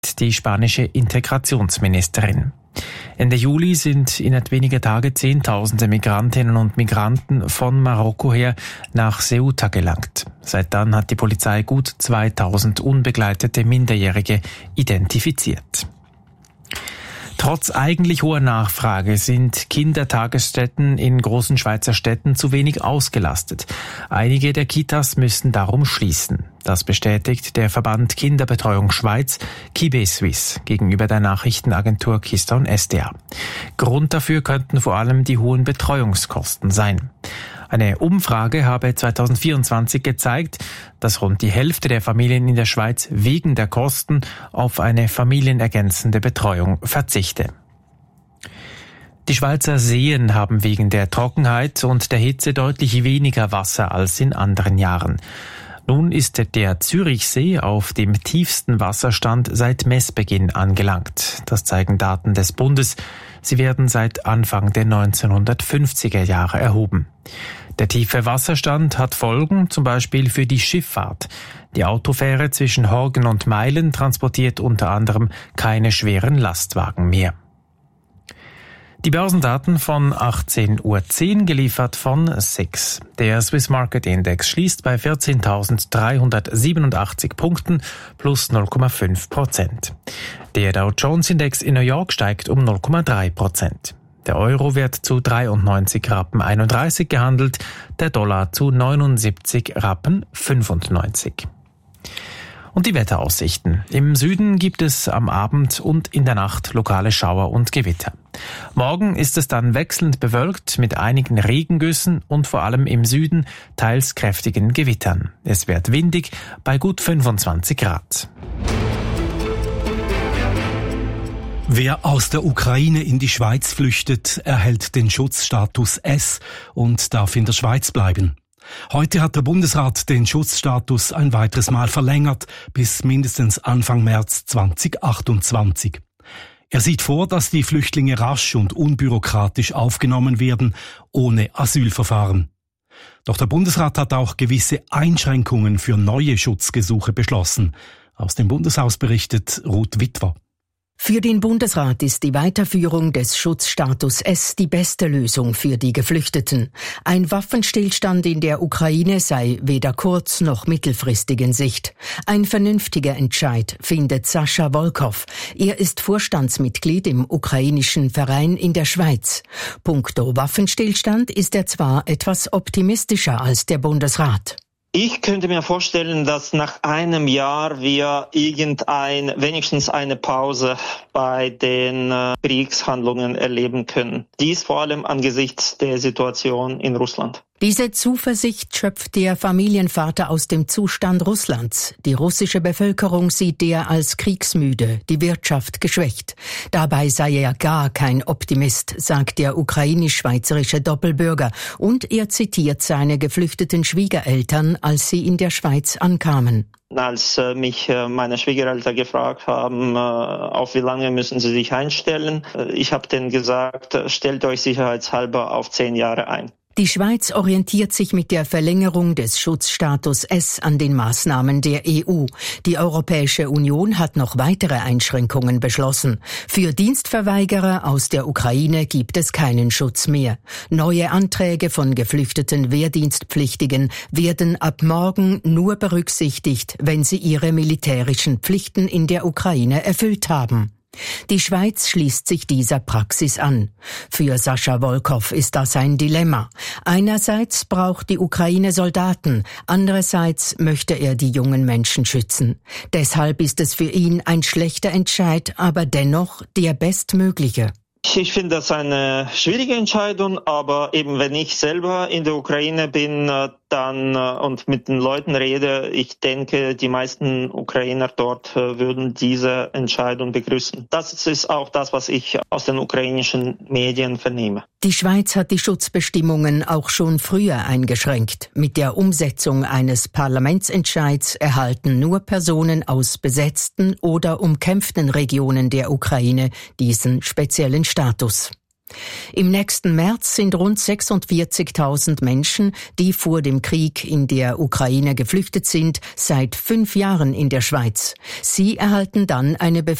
die spanische Integrationsministerin. Ende Juli sind innerhalb weniger Tage Zehntausende Migrantinnen und Migranten von Marokko her nach Ceuta gelangt. Seit dann hat die Polizei gut 2000 unbegleitete Minderjährige identifiziert. Trotz eigentlich hoher Nachfrage sind Kindertagesstätten in großen Schweizer Städten zu wenig ausgelastet. Einige der Kitas müssen darum schließen. Das bestätigt der Verband Kinderbetreuung Schweiz, KiBe Suisse, gegenüber der Nachrichtenagentur Keystone SDA. Grund dafür könnten vor allem die hohen Betreuungskosten sein. Eine Umfrage habe 2024 gezeigt, dass rund die Hälfte der Familien in der Schweiz wegen der Kosten auf eine familienergänzende Betreuung verzichte. Die Schweizer Seen haben wegen der Trockenheit und der Hitze deutlich weniger Wasser als in anderen Jahren. Nun ist der Zürichsee auf dem tiefsten Wasserstand seit Messbeginn angelangt. Das zeigen Daten des Bundes. Sie werden seit Anfang der 1950er Jahre erhoben. Der tiefe Wasserstand hat Folgen, zum Beispiel für die Schifffahrt. Die Autofähre zwischen Horgen und Meilen transportiert unter anderem keine schweren Lastwagen mehr. Die Börsendaten von 18.10 Uhr geliefert von SIX. Der Swiss Market Index schließt bei 14.387 Punkten plus 0,5%. Der Dow Jones Index in New York steigt um 0,3%. Der Euro wird zu 93,31 Rappen gehandelt, der Dollar zu 79,95 Rappen. Und die Wetteraussichten. Im Süden gibt es am Abend und in der Nacht lokale Schauer und Gewitter. Morgen ist es dann wechselnd bewölkt mit einigen Regengüssen und vor allem im Süden teils kräftigen Gewittern. Es wird windig bei gut 25 Grad. Wer aus der Ukraine in die Schweiz flüchtet, erhält den Schutzstatus S und darf in der Schweiz bleiben. Heute hat der Bundesrat den Schutzstatus ein weiteres Mal verlängert, bis mindestens Anfang März 2028. Er sieht vor, dass die Flüchtlinge rasch und unbürokratisch aufgenommen werden, ohne Asylverfahren. Doch der Bundesrat hat auch gewisse Einschränkungen für neue Schutzgesuche beschlossen. Aus dem Bundeshaus berichtet Ruth Witwer. Für den Bundesrat ist die Weiterführung des Schutzstatus S die beste Lösung für die Geflüchteten. Ein Waffenstillstand in der Ukraine sei weder kurz- noch mittelfristig in Sicht. Ein vernünftiger Entscheid, findet Sascha Wolkow. Er ist Vorstandsmitglied im ukrainischen Verein in der Schweiz. Punkto Waffenstillstand ist er zwar etwas optimistischer als der Bundesrat. Ich könnte mir vorstellen, dass nach einem Jahr wir wenigstens eine Pause bei den Kriegshandlungen erleben können. Dies vor allem angesichts der Situation in Russland. Diese Zuversicht schöpft der Familienvater aus dem Zustand Russlands. Die russische Bevölkerung sieht er als kriegsmüde, die Wirtschaft geschwächt. Dabei sei er gar kein Optimist, sagt der ukrainisch-schweizerische Doppelbürger. Und er zitiert seine geflüchteten Schwiegereltern, als sie in der Schweiz ankamen. Als mich meine Schwiegereltern gefragt haben, auf wie lange müssen sie sich einstellen, ich habe denen gesagt, stellt euch sicherheitshalber auf 10 Jahre ein. Die Schweiz orientiert sich mit der Verlängerung des Schutzstatus S an den Maßnahmen der EU. Die Europäische Union hat noch weitere Einschränkungen beschlossen. Für Dienstverweigerer aus der Ukraine gibt es keinen Schutz mehr. Neue Anträge von geflüchteten Wehrdienstpflichtigen werden ab morgen nur berücksichtigt, wenn sie ihre militärischen Pflichten in der Ukraine erfüllt haben. Die Schweiz schließt sich dieser Praxis an. Für Sascha Wolkow ist das ein Dilemma. Einerseits braucht die Ukraine Soldaten, andererseits möchte er die jungen Menschen schützen. Deshalb ist es für ihn ein schlechter Entscheid, aber dennoch der bestmögliche. Ich finde das eine schwierige Entscheidung, aber eben wenn ich selber in der Ukraine bin, dann und mit den Leuten rede, ich denke, die meisten Ukrainer dort würden diese Entscheidung begrüßen. Das ist auch das, was ich aus den ukrainischen Medien vernehme. Die Schweiz hat die Schutzbestimmungen auch schon früher eingeschränkt. Mit der Umsetzung eines Parlamentsentscheids erhalten nur Personen aus besetzten oder umkämpften Regionen der Ukraine diesen speziellen Status. Im nächsten März sind rund 46.000 Menschen, die vor dem Krieg in der Ukraine geflüchtet sind, seit 5 Jahren in der Schweiz. Sie erhalten dann eine